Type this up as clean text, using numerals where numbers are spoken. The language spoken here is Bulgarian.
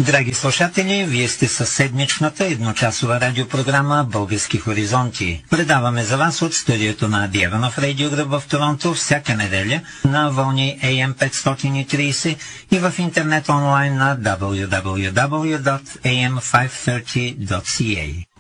Драги слушатели, вие сте със седмичната едночасова радиопрограма «Български хоризонти». Предаваме за вас от студиото на Диеванов радиогръб в Торонто всяка неделя на вълни AM 530 и в интернет онлайн на www.am530.ca.